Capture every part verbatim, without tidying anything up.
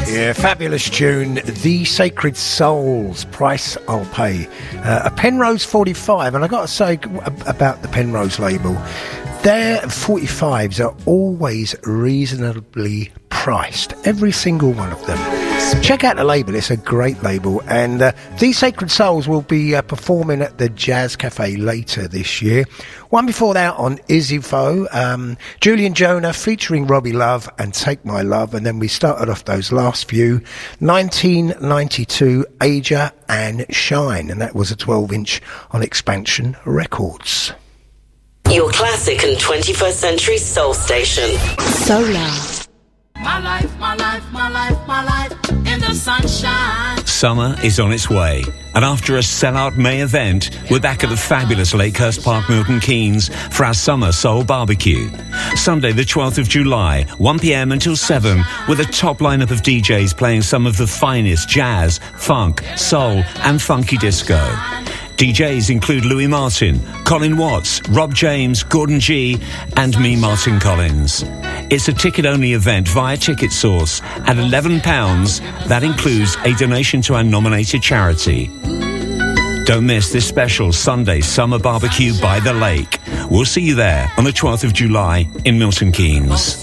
Yeah, fabulous tune. The Sacred Souls, Price I'll Pay. Uh, a Penrose forty-five, and I got to say about the Penrose label, their forty-fives are always reasonably priced. Every single one of them. Check out the label, it's a great label. And uh, These Sacred Souls will be uh, performing at the Jazz Cafe later this year. One before that on Izzyvo, um, Julian Jonah featuring Robbie Love and Take My Love. And then we started off those last few, nineteen ninety-two, Aja and Shine. And that was a twelve inch on Expansion Records. Your classic and twenty-first century soul station. Solar. My life, my life, my life, my life in the sunshine. Summer is on its way, and after a sellout May event, we're back at the fabulous Lakehurst Park, Milton Keynes for our Summer Soul Barbecue. Sunday the twelfth of July, one p.m. until seven, with a top lineup of D Js playing some of the finest jazz, funk, soul and funky disco. D Js include Louis Martin, Colin Watts, Rob James, Gordon G and me, Martin Collins. It's a ticket-only event via Ticket Source at eleven pounds. That includes a donation to our nominated charity. Don't miss this special Sunday Summer Barbecue by the Lake. We'll see you there on the twelfth of July in Milton Keynes.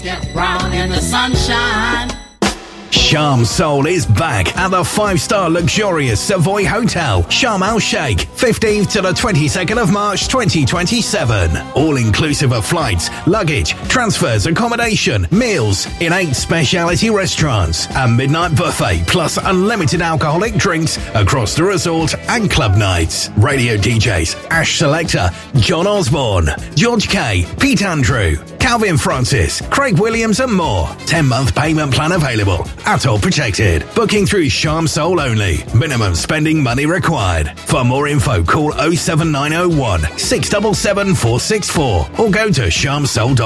Sharm Soul is back at the five-star luxurious Savoy Hotel, Sharm El Sheikh, fifteenth to the twenty-second of March twenty twenty-seven. All inclusive of flights, luggage, transfers, accommodation, meals in eight speciality restaurants, a midnight buffet plus unlimited alcoholic drinks across the resort and club nights. Radio D Js Ash Selector, John Osborne, George K, Pete Andrew, Calvin Francis, Craig Williams and more. ten-month payment plan available. At all protected. Booking through Sharm Soul only. Minimum spending money required. For more info, call oh seven nine oh one, six seven seven, four six four or go to sharm soul dot com.